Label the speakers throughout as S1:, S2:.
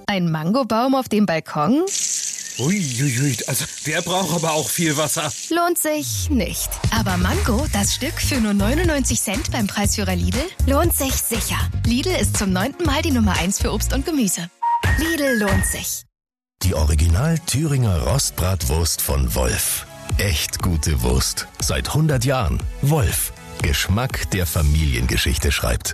S1: Ein Mangobaum auf dem Balkon?
S2: Uiuiui, also der braucht aber auch viel Wasser.
S1: Lohnt sich nicht. Aber Mango, das Stück für nur 99 Cent beim Preisführer Lidl, lohnt sich sicher. Lidl ist zum 9. Mal die Nummer 1 für Obst und Gemüse. Lidl lohnt sich.
S3: Die Original Thüringer Rostbratwurst von Wolf. Echt gute Wurst. Seit 100 Jahren. Wolf. Geschmack, der Familiengeschichte schreibt.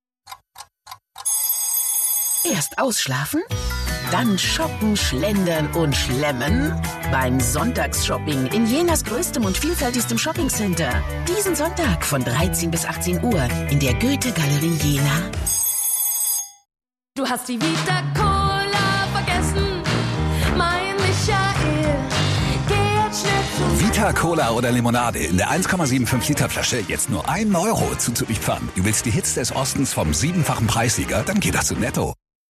S4: Erst ausschlafen, dann shoppen, schlendern und schlemmen. Beim Sonntagsshopping in Jenas größtem und vielfältigstem Shoppingcenter. Diesen Sonntag von 13 bis 18 Uhr in der Goethe-Galerie Jena.
S5: Du hast die Vita Cola vergessen, mein Michael. Geh jetzt schnell zu
S6: Vita Cola oder Limonade in der 1,75 Liter Flasche jetzt nur 1 Euro zuzuliefern. Du willst die Hits des Ostens vom 7-fachen Preissieger? Dann geh doch zu Netto.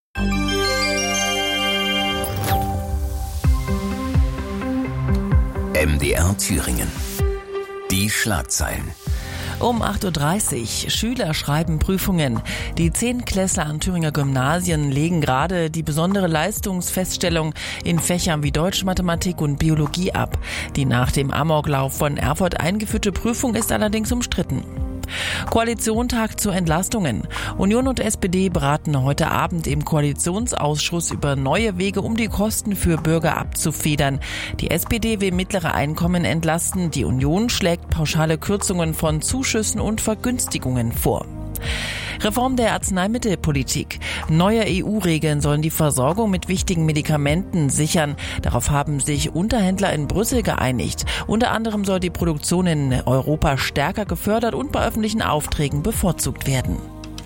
S7: MDR Thüringen. Die Schlagzeilen.
S8: Um 8.30 Uhr. Schüler schreiben Prüfungen. Die 10-Klässler an Thüringer Gymnasien legen gerade die besondere Leistungsfeststellung in Fächern wie Deutsch, Mathematik und Biologie ab. Die nach dem Amoklauf von Erfurt eingeführte Prüfung ist allerdings umstritten. Koalition tagt zu Entlastungen. Union und SPD beraten heute Abend im Koalitionsausschuss über neue Wege, um die Kosten für Bürger abzufedern. Die SPD will mittlere Einkommen entlasten. Die Union schlägt pauschale Kürzungen von Zuschüssen und Vergünstigungen vor. Reform der Arzneimittelpolitik. Neue EU-Regeln sollen die Versorgung mit wichtigen Medikamenten sichern. Darauf haben sich Unterhändler in Brüssel geeinigt. Unter anderem soll die Produktion in Europa stärker gefördert und bei öffentlichen Aufträgen bevorzugt werden.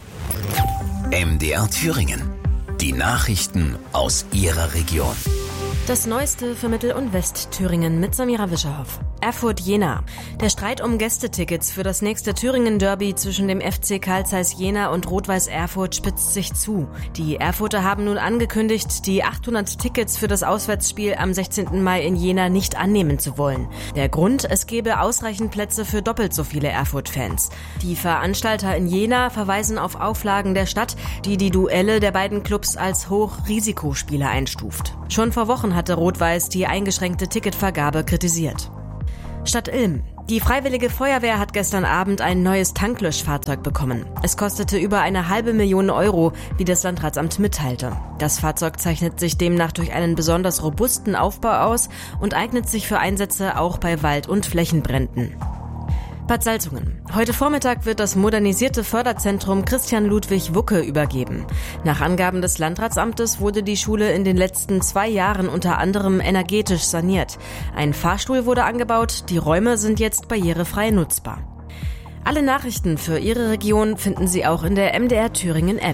S7: MDR Thüringen. Die Nachrichten aus Ihrer Region.
S9: Das Neueste für Mittel- und Westthüringen mit Samira Wischerhoff. Erfurt-Jena. Der Streit um Gästetickets für das nächste Thüringen-Derby zwischen dem FC Carl Zeiss Jena und Rot-Weiß Erfurt spitzt sich zu. Die Erfurter haben nun angekündigt, die 800 Tickets für das Auswärtsspiel am 16. Mai in Jena nicht annehmen zu wollen. Der Grund, es gebe ausreichend Plätze für doppelt so viele Erfurt-Fans. Die Veranstalter in Jena verweisen auf Auflagen der Stadt, die die Duelle der beiden Clubs als Hochrisikospiele einstuft. Schon vor Wochen hatte Rot-Weiß die eingeschränkte Ticketvergabe kritisiert. Stadt Ilm. Die Freiwillige Feuerwehr hat gestern Abend ein neues Tanklöschfahrzeug bekommen. Es kostete über 500.000 Euro, wie das Landratsamt mitteilte. Das Fahrzeug zeichnet sich demnach durch einen besonders robusten Aufbau aus und eignet sich für Einsätze auch bei Wald- und Flächenbränden. Bad Salzungen. Heute Vormittag wird das modernisierte Förderzentrum Christian Ludwig Wucke übergeben. Nach Angaben des Landratsamtes wurde die Schule in den letzten 2 Jahren unter anderem energetisch saniert. Ein Fahrstuhl wurde angebaut, die Räume sind jetzt barrierefrei nutzbar. Alle Nachrichten für Ihre Region finden Sie auch in der MDR Thüringen App.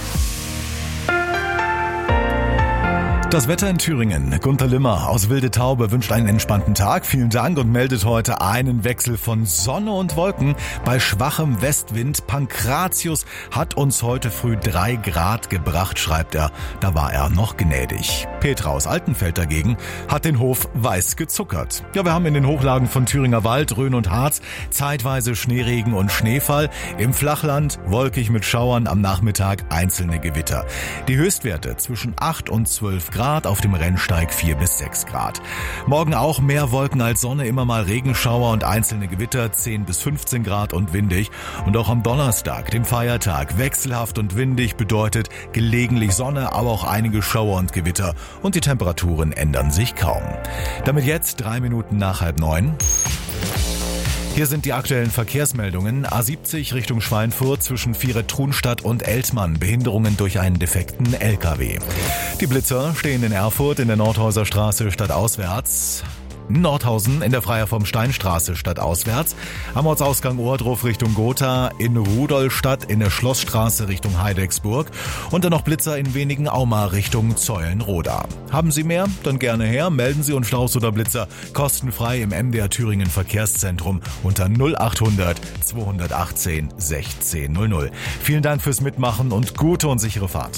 S10: Das Wetter in Thüringen. Gunter Limmer aus Wilde Taube wünscht einen entspannten Tag. Vielen Dank und meldet heute einen Wechsel von Sonne und Wolken bei schwachem Westwind. Pankratius hat uns heute früh 3 Grad gebracht, schreibt er. Da war er noch gnädig. Petra aus Altenfeld dagegen hat den Hof weiß gezuckert. Ja, wir haben in den Hochlagen von Thüringer Wald, Rhön und Harz zeitweise Schneeregen und Schneefall. Im Flachland wolkig mit Schauern, am Nachmittag einzelne Gewitter. Die Höchstwerte zwischen 8 und 12 Grad. Auf dem Rennsteig 4 bis 6 Grad. Morgen auch mehr Wolken als Sonne, immer mal Regenschauer und einzelne Gewitter, 10 bis 15 Grad und windig. Und auch am Donnerstag, dem Feiertag, wechselhaft und windig bedeutet gelegentlich Sonne, aber auch einige Schauer und Gewitter. Und die Temperaturen ändern sich kaum. Damit jetzt 3 Minuten nach 8:30. Hier sind die aktuellen Verkehrsmeldungen. A70 Richtung Schweinfurt zwischen Viere-Trunstadt und Eltmann. Behinderungen durch einen defekten LKW. Die Blitzer stehen in Erfurt in der Nordhäuser Straße stadtauswärts. Nordhausen in der Freier vom Steinstraße stadtauswärts, am Ortsausgang Ohrdruf Richtung Gotha, in Rudolstadt in der Schlossstraße Richtung Heidecksburg und dann noch Blitzer in Wenigen-Auma Richtung Zeulenroda. Haben Sie mehr? Dann gerne her, melden Sie uns Staus oder Blitzer kostenfrei im MDR Thüringen Verkehrszentrum unter 0800 218 1600. Vielen Dank fürs Mitmachen und gute und sichere Fahrt.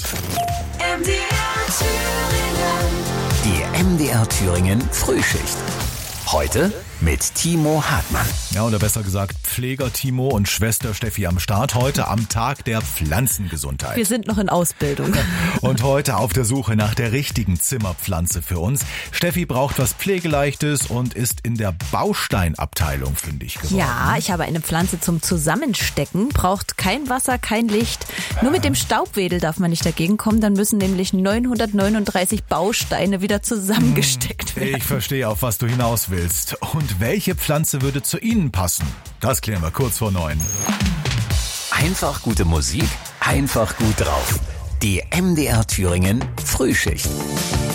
S7: Die MDR Thüringen Frühschicht. Heute mit Timo Hartmann.
S10: Ja, oder besser gesagt Pfleger Timo und Schwester Steffi am Start heute am Tag der Pflanzengesundheit.
S11: Wir sind noch in Ausbildung.
S10: Und heute auf der Suche nach der richtigen Zimmerpflanze für uns. Steffi braucht was Pflegeleichtes und ist in der Bausteinabteilung fündig geworden.
S11: Ja, ich habe eine Pflanze zum Zusammenstecken, braucht kein Wasser, kein Licht. Nur mit dem Staubwedel darf man nicht dagegen kommen, dann müssen nämlich 939 Bausteine wieder zusammengesteckt werden.
S10: Ich verstehe, auf was du hinaus willst. Und welche Pflanze würde zu Ihnen passen? Das klären wir kurz vor 9.
S7: Einfach gute Musik, einfach gut drauf. Die MDR Thüringen Frühschicht.